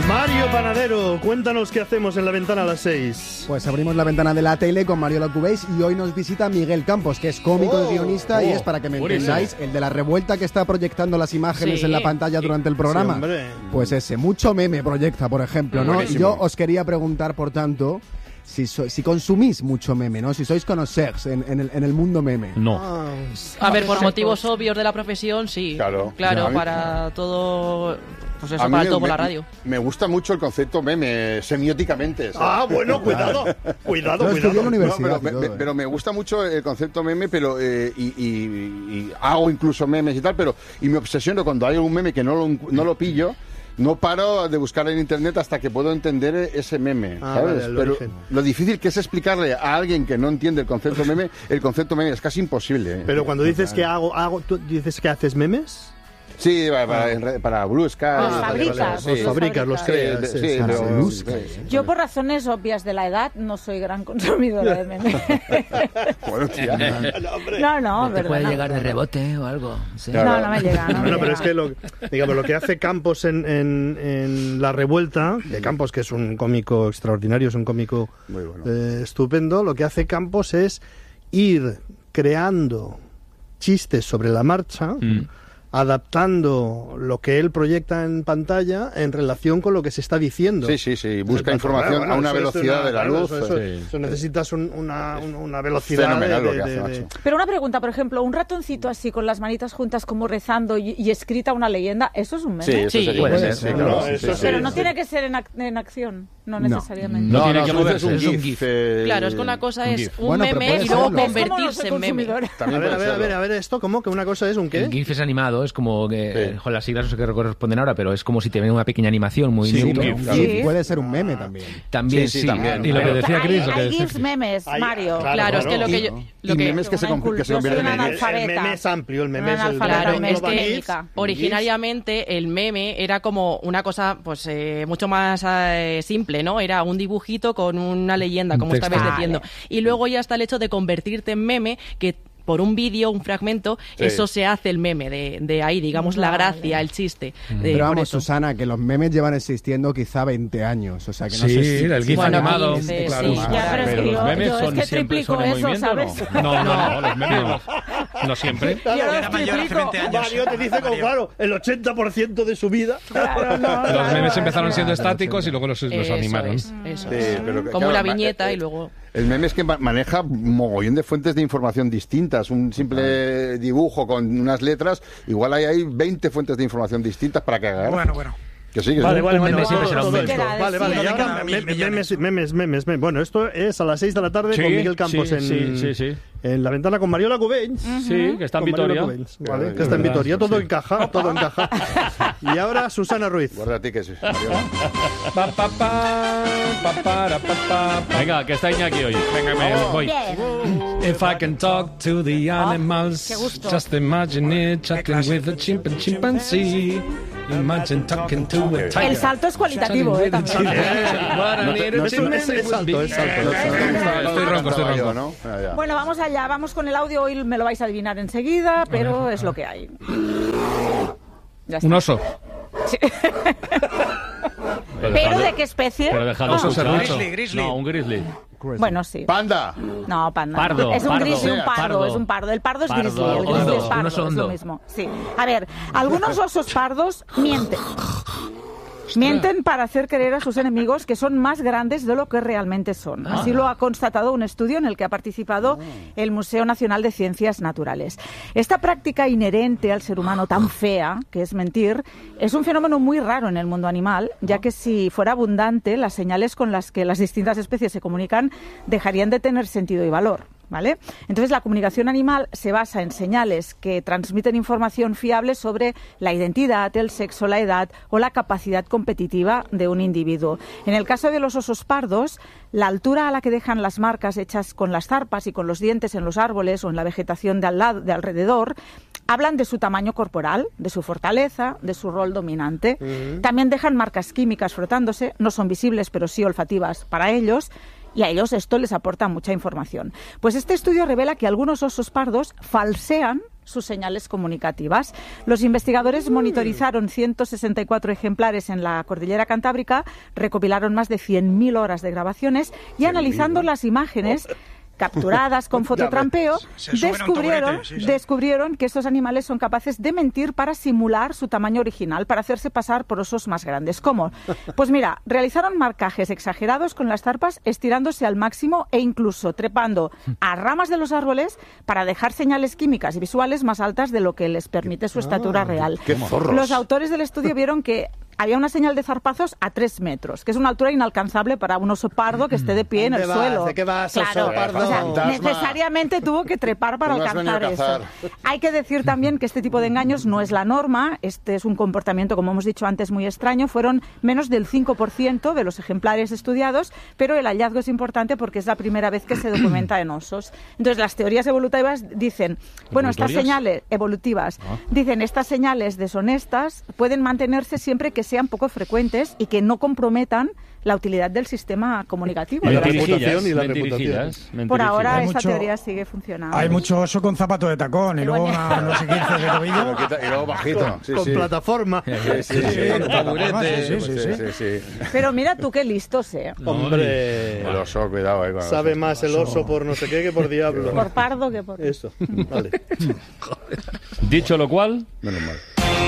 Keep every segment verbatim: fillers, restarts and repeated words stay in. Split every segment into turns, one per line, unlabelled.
Mario Panadero, cuéntanos qué hacemos en la ventana a las seis.
Pues abrimos la ventana de la tele con Mario Lacubéis y hoy nos visita Miguel Campos, que es cómico oh, y guionista oh, y es, para que me entendáis, el de la revuelta que está proyectando las imágenes sí, en la pantalla durante el programa. Sí, pues ese, mucho meme proyecta, por ejemplo, ¿no? Buenísimo. Yo os quería preguntar, por tanto, si, so, si consumís mucho meme, ¿no? Si sois conocers en, en, el, en el mundo meme.
No.
Ah, a ver, por motivos obvios de la profesión, sí. Claro. Claro, ya, para mí, todo... Pues eso, para todo por la radio.
Me gusta mucho el concepto meme, semióticamente. ¿sabes?
Ah, bueno, cuidado, cuidado, no, cuidado.
En la universidad,
no, pero, me, pero me gusta mucho el concepto meme, pero eh, y, y, y hago incluso memes y tal, pero y me obsesiono cuando hay un meme que no lo, no lo pillo. No paro de buscar en internet hasta que puedo entender ese meme, ah, ¿sabes? Vale, pero origen. Lo difícil que es explicarle a alguien que no entiende el concepto meme, el concepto meme es casi imposible. ¿eh?
Pero cuando dices que hago, hago, ¿tú dices que haces memes?
Sí, para, para, para Blue Sky.
Los fabricas.
Los fabricas, los creas. Sí, sí, sí,
pero, sí, sí. Yo, por razones obvias de la edad, no soy gran consumidora de memes.
Bueno, tía.
No, no,
¿Te
verdad.
puede
no.
llegar de rebote o algo? Sí.
Claro. No, no me llega. No,
bueno,
me
pero
llega.
es que lo, digamos, lo que hace Campos en, en, en La Revuelta, de Campos, que es un cómico extraordinario, es un cómico muy bueno. eh, estupendo, lo que hace Campos es ir creando chistes sobre la marcha, mm. adaptando lo que él proyecta en pantalla en relación con lo que se está diciendo.
Sí, sí, sí. Busca información bueno, a una eso, velocidad una, de la
claro,
luz.
Eso, eso,
sí.
eso necesitas un, una, una velocidad fenomenal de, de, lo que hace, de...
Pero una pregunta, por ejemplo, un ratoncito así con las manitas juntas como rezando y, y escrita una leyenda, ¿eso es un meme?
Sí, eso
sí,
sería,
puede
ser,
ser.
claro,
no,
sí,
eso
sí,
Pero
sí,
no
sí.
tiene que ser en, ac en acción, no necesariamente.
No,
No,
tiene
no,
que
no,
ser
es un
un
GIF.
GIF.
Eh...
Claro, es que una cosa
un
es
GIF.
un
Bueno,
meme y luego
ser.
convertirse en meme.
A ver, a ver, a ver, a ver, esto, ¿cómo? Que una cosa es un ¿qué?
El GIF es animado, es como que,
sí.
con las siglas no sé qué corresponden ahora, pero es como si te ven una pequeña animación, un movimiento.
Sí, un
claro.
GIF puede ser un meme también.
También,
Sí,
sí.
sí, también.
Y lo que decía Chris, lo que
Hay
decía
GIFs memes,
Hay-
Mario.
claro,
Claro, es que lo que yo... Lo
Y
que,
memes que se, con- que se convierten en
Una
memes.
El meme es amplio, el meme es el...
Claro,
Una
es que
analfabeta.
originariamente el meme era como una cosa pues eh, mucho más eh, simple, ¿no? Era un dibujito con una leyenda, como
Texto.
estabais
Vale.
diciendo. Y luego ya está el hecho de convertirte en meme, que por un vídeo, un fragmento,
Sí.
eso se hace el meme, de, de ahí, digamos, la
Vale.
gracia, el chiste. De,
Pero
por
vamos,
eso.
Susana, que los memes llevan existiendo quizá veinte años, o sea que no
Sí,
sé si...
el GIF
Bueno,
animado.
quince,
claro,
sí.
Ya, pero es
Pero
que
los
yo,
memes
yo es
son
que
siempre
triplico
son en
eso,
movimiento,
¿sabes?
¿o no? No, no, los memes no, no siempre.
Yo los
Era mayor hace
triplico.
veinte años.
Mario te dice como, claro, el ochenta por ciento de su vida.
Claro, no,
Los
claro,
memes empezaron
claro.
siendo estáticos y luego los, los
Eso
animaron.
es, eso
Sí,
es.
pero,
Como
claro,
una
ma-
viñeta
eh,
y luego...
El meme es que ma- maneja mogollón de fuentes de información distintas. Un simple dibujo con unas letras, igual hay, hay veinte fuentes de información distintas para cagar.
Bueno, bueno.
Que sí, que
Vale,
sí.
vale,
Un
bueno,
meme siempre
todo-
será un
todo
meme.
esto. Vale, vale, y ahora
Cada mil
me-
millones.
memes, memes, memes, memes. Bueno, esto es a las seis de la tarde
Sí,
con Miguel Campos
sí,
en,
sí, sí, sí.
en la ventana con Mariola Cubells.
Sí, que está en
Con Mariola
Vitoria.
Cubells, vale,
Claro,
que está en
verdad,
Vitoria. Todo
sí.
encaja, todo encaja. Y ahora Susana Ruiz.
Guárdate que sí. Mariola.
Pa, pa, pa, pa, para, pa, pa, pa. Venga, que está Iñaki hoy. Venga, me voy.
Bien.
If I can talk to the animals,
qué gusto.
just imagine it, chatting with a chimp and chimpanzee. Imagine talking to a tiger.
El salto es cualitativo, ¿eh? También.
What I need a
No, es,
chimp
es,
and
es salto, es salto.
Estoy ronco, estoy ronco.
¿no? Ah, ya.
Bueno, vamos allá, vamos con el audio. Hoy me lo vais a adivinar enseguida, pero es lo que hay. Ya está.
Un oso.
¿Pero de qué especie?
Pero dejadlo
Ah.
escuchar mucho.
Grizzly, grizzly.
No, un grizzly.
Bueno, sí.
Panda.
No, panda.
Pardo,
es un
pardo.
grizzly, un pardo,
Pardo.
es un pardo. El pardo es
Pardo,
grizzly, el
hondo.
grizzly es
Un
pardo,
oso
es lo
hondo.
mismo. Sí. A ver, algunos osos pardos mienten. Mienten para hacer creer a sus enemigos que son más grandes de lo que realmente son. Así lo ha constatado un estudio en el que ha participado el Museo Nacional de Ciencias Naturales. Esta práctica inherente al ser humano tan fea, que es mentir, es un fenómeno muy raro en el mundo animal, ya que si fuera abundante, las señales con las que las distintas especies se comunican dejarían de tener sentido y valor. ¿Vale? Entonces, la comunicación animal se basa en señales que transmiten información fiable sobre la identidad, el sexo, la edad o la capacidad competitiva de un individuo. En el caso de los osos pardos, la altura a la que dejan las marcas hechas con las zarpas y con los dientes en los árboles o en la vegetación de, al lado, de alrededor hablan de su tamaño corporal, de su fortaleza, de su rol dominante. Uh-huh. También dejan marcas químicas frotándose, no son visibles pero sí olfativas para ellos. Y a ellos esto les aporta mucha información. Pues este estudio revela que algunos osos pardos falsean sus señales comunicativas. Los investigadores monitorizaron ciento sesenta y cuatro ejemplares en la cordillera Cantábrica, recopilaron más de cien mil horas de grabaciones y analizando las imágenes capturadas con fototrampeo, descubrieron, sí, sí. descubrieron que estos animales son capaces de mentir para simular su tamaño original, para hacerse pasar por osos más grandes. ¿Cómo? Pues mira, realizaron marcajes exagerados con las zarpas, estirándose al máximo e incluso trepando a ramas de los árboles para dejar señales químicas y visuales más altas de lo que les permite su estatura real.
¡Qué zorros!
Los autores del estudio vieron que había una señal de zarpazos a tres metros, que es una altura inalcanzable para un oso pardo que esté de pie en el
vas?
suelo.
¿De qué vas,
claro,
oso pardo?
O sea, necesariamente tuvo que trepar para
no
alcanzar eso. Hay que decir también que este tipo de engaños no es la norma. Este es un comportamiento, como hemos dicho antes, muy extraño. Fueron menos del cinco por ciento de los ejemplares estudiados, pero el hallazgo es importante porque es la primera vez que se documenta en osos. Entonces, las teorías evolutivas dicen, bueno, estas señales evolutivas, ah. dicen, estas señales deshonestas pueden mantenerse siempre que sean poco frecuentes y que no comprometan la utilidad del sistema comunicativo.
Y la reputación y la reputación.
Por ahora
hay
esta
mucho,
teoría sigue funcionando.
Hay mucho oso con zapato de tacón y luego una, no sé quince de tobillo.
Y luego bajito.
Con,
sí,
con
sí.
plataforma.
Sí, sí, sí. sí.
Sí, sí, sí,
sí, sí.
Pero mira tú qué listos, ¿eh?
Hombre.
El oso, cuidado. Eh,
Sabe más el oso por no sé qué que por diablo.
Por pardo que por...
Eso, vale.
Dicho lo cual...
Menos mal.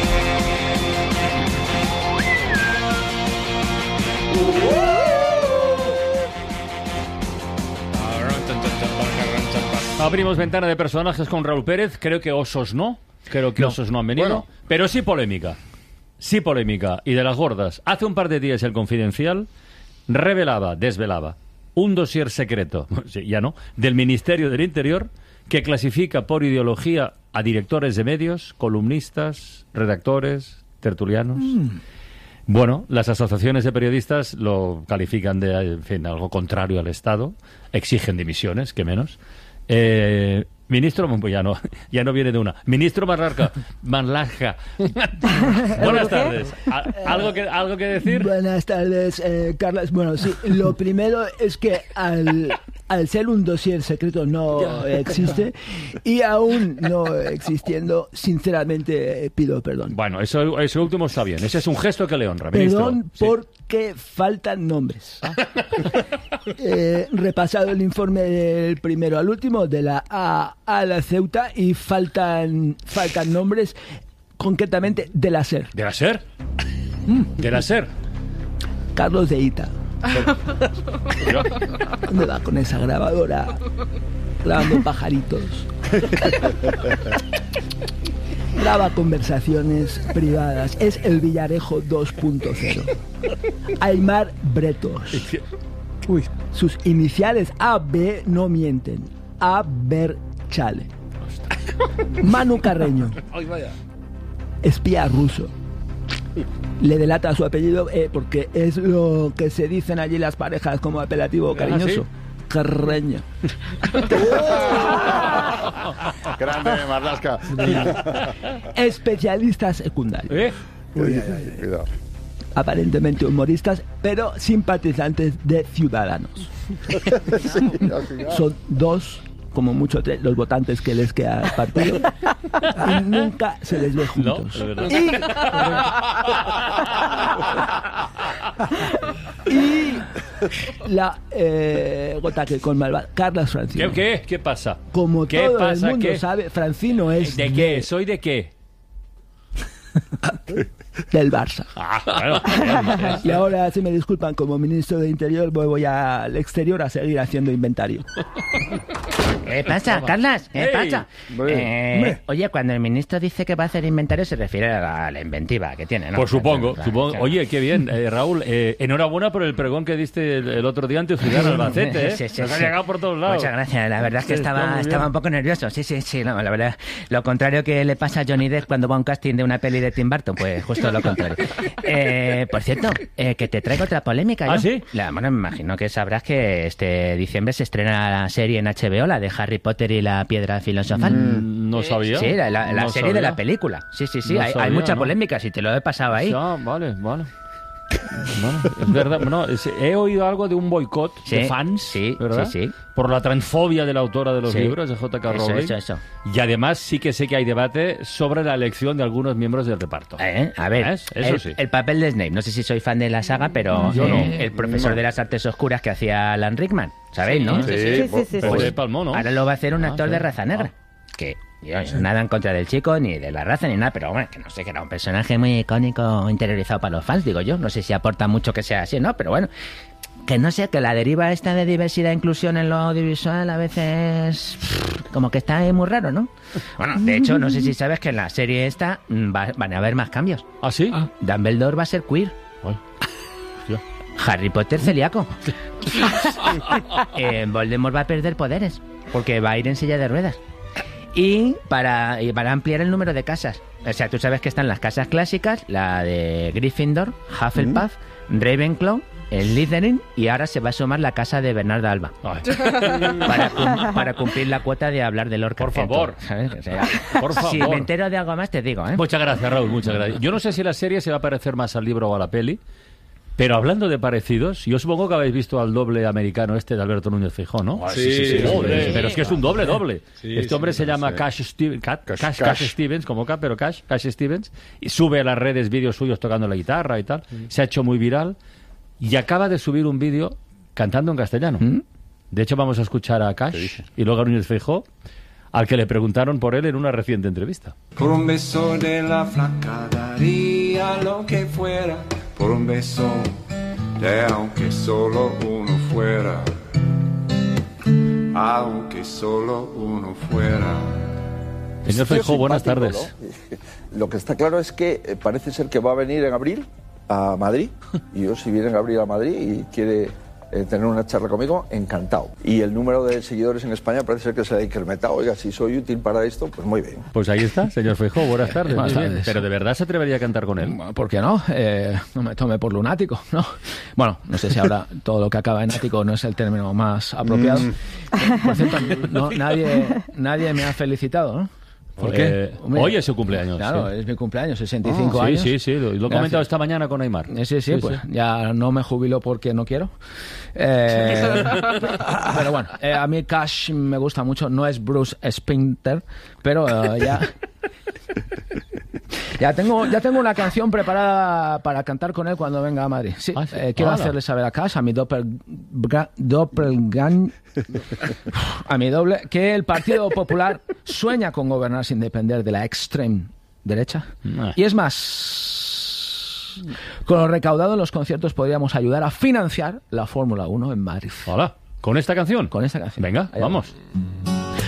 Abrimos ventana de personajes con Raúl Pérez. Creo que osos no. Creo que no. osos no han venido. Bueno. Pero sí polémica. Sí polémica. Y de las gordas. Hace un par de días el Confidencial revelaba, desvelaba, un dossier secreto, sí, ya no, del Ministerio del Interior que clasifica por ideología a directores de medios, columnistas, redactores, tertulianos. Mm. Bueno, las asociaciones de periodistas lo califican de, en fin, algo contrario al Estado. Exigen dimisiones, que menos. Eh, ministro, ya no, ya no viene de una. Ministro Marlarca, Marlarca. Buenas tardes. ¿Algo que, ¿Algo que decir?
Buenas tardes, eh, Carlos. Bueno, sí, lo primero es que al, al ser un dossier secreto no existe y aún no existiendo, sinceramente eh, pido perdón.
Bueno, eso, eso último está bien. Ese es un gesto que le honra, ministro.
Perdón sí. porque faltan nombres. ¿Ah? Eh, repasado el informe del primero al último, de la A a la Ceuta, y faltan faltan nombres, concretamente de la SER.
¿De la SER? ¿De la SER?
Carlos de Ita. ¿Dónde va con esa grabadora? Grabando pajaritos. Graba conversaciones privadas. Es el Villarejo dos punto cero. Aymar Bretos. Uy. Sus iniciales A B no mienten. A Ver Chale. Manu Carreño. Espía ruso. Le delata su apellido eh, porque es lo que se dicen allí las parejas como apelativo cariñoso. ¿Ah, sí? Carreño.
Grande, Marlasca.
Especialistas secundarios. ¿Eh? Uy, ay, ay, cuidado. Aparentemente humoristas, pero simpatizantes de Ciudadanos. Son dos, como mucho tres, los votantes que les queda al partido, y nunca se les ve juntos. No, y, y la eh, gota que con malvada, Carlos Francino.
¿Qué, qué? ¿Qué pasa?
Como
¿Qué
todo
pasa?
el mundo
¿Qué?
sabe, Francino es...
¿De qué? De... ¿Soy de qué?
Del Barça.
Ah, bueno.
Y ahora, si me disculpan, como ministro de Interior, voy al exterior a seguir haciendo inventario.
¿Qué pasa, Carlas? ¿Qué hey, pasa? Eh, oye, cuando el ministro dice que va a hacer inventario, se refiere a la, a la inventiva que tiene, ¿no?
Pues supongo. Claro, supongo. Claro. Oye, qué bien, eh, Raúl. Eh, enhorabuena por el pregón que diste el, el otro día ante Ciudad Albacete. ¿eh?
Sí, sí,
Nos
sí.
ha llegado por todos lados.
Muchas gracias. La verdad es que sí, estaba, estaba un poco nervioso. Sí, sí, sí. No, la verdad, lo contrario que le pasa a Johnny Depp cuando va a un casting de una peli de Tim Burton, pues justo lo contrario. Eh, por cierto, eh, que te traigo otra polémica. ¿Ah,
¿no? sí?
La, bueno, me imagino que sabrás que este diciembre se estrena la serie en H B O, la de Harry Potter y la Piedra Filosofal.
Mm, no sabía.
Sí, la, la, la
no
serie
sabía.
de la película. Sí, sí, sí.
No
hay,
sabía,
hay mucha
¿no?
polémica, si te lo he pasado ahí.
Ya, vale, vale. No, es verdad. No, es, he oído algo de un boicot
Sí,
de fans,
sí,
¿verdad?
sí, sí.
Por la transfobia de la autora de los
Sí.
libros, de J K.
Eso,
Rowling.
eso, eso.
Y además sí que sé que hay debate sobre la elección de algunos miembros del reparto.
Eh, A ver,
¿Ves? Eso
el,
sí.
el papel de Snape, no sé si soy fan de la saga, pero
Yo no.
eh, el profesor
No.
de las artes oscuras que hacía Alan Rickman, ¿sabéis, no?
Sí, sí, sí, sí,
Pues
sí.
de Palmó, ¿no?
Ahora lo va a hacer un
Ah,
actor
sí.
de raza negra. Que yo, nada en contra del chico, ni de la raza, ni nada, pero bueno, que no sé, que era un personaje muy icónico, interiorizado para los fans, digo yo. No sé si aporta mucho que sea así, ¿no? Pero bueno, que no sé, que la deriva esta de diversidad e inclusión en lo audiovisual a veces pff, como que está ahí muy raro, ¿no? Bueno, de hecho, no sé si sabes que en la serie esta mm, va- van a haber más cambios.
¿Ah, sí?
Dumbledore va a ser queer.
Ay, hostia.
Harry Potter celíaco. eh, Voldemort va a perder poderes porque va a ir en silla de ruedas. Y para, y para ampliar el número de casas. O sea, tú sabes que están las casas clásicas, la de Gryffindor, Hufflepuff, Ravenclaw, el Slytherin, y ahora se va a sumar la casa de Bernarda Alba.
Ay.
Para, cum- para cumplir la cuota de hablar de Lord
Por
Carcento,
favor.
¿sabes? O sea,
Por favor.
si me entero de algo más te digo, ¿eh?
Muchas gracias, Raúl, muchas gracias. Yo no sé si la serie se va a parecer más al libro o a la peli, pero hablando de parecidos, yo supongo que habéis visto al doble americano este de Alberto Núñez Feijóo, ¿no?
Ah, sí, sí, sí,
Joder,
sí.
pero es que es un doble doble.
Sí,
este
sí,
hombre
sí,
se llama
sí.
Cash, Steve- Ca-
Cash-
Cash,
Cash.
Cash Stevens, como K, pero Cash, Cash Stevens, y sube a las redes vídeos suyos tocando la guitarra y tal. Se ha hecho muy viral y acaba de subir un vídeo cantando en castellano. De hecho, vamos a escuchar a Cash y luego a Núñez Feijóo, al que le preguntaron por él en una reciente entrevista.
Por un beso de la flaca daría lo que fuera. Por un beso de aunque solo uno fuera. Aunque solo uno fuera.
Señor Feijóo, buenas tardes.
¿no? Lo que está claro es que eh, parece ser que va a venir en abril a Madrid. Y yo, si viene en abril a Madrid y quiere eh, tener una charla conmigo, encantado. Y el número de seguidores en España parece ser que se ha incrementado. Oiga, si soy útil para esto, pues muy bien.
Pues ahí está, señor Feijóo, buenas tardes.
Buenas
Muy bien.
tardes.
Pero ¿de verdad se atrevería a cantar con él?
¿Por qué no? Eh, no me tome por lunático, ¿no? Bueno, no sé si ahora todo lo que acaba en ático no es el término más apropiado.
Mm.
Por cierto, no, nadie, nadie me ha felicitado, ¿no?
¿Por qué? Hoy es su cumpleaños.
Claro,
sí.
es mi cumpleaños, sesenta y cinco
Ah,
años.
Sí, sí, sí, lo, lo he comentado esta mañana con Aymar.
Sí, sí, sí, pues ya no me jubilo porque no quiero. Eh, pero bueno, eh, a mí Cash me gusta mucho, no es Bruce Springsteen, pero eh, ya... Ya tengo, ya tengo una canción preparada para cantar con él cuando venga a Madrid. Sí, eh, quiero
Hola.
hacerle saber a Cash, a mi doppelga- doppelgang, a mi doble, que el Partido Popular sueña con gobernar sin depender de la extrema derecha.
Ah.
Y es más, con lo recaudado en los conciertos podríamos ayudar a financiar la Fórmula uno en Madrid.
Hola, ¿con esta canción?
Con esta canción.
Venga,
Ahí
vamos.
vamos.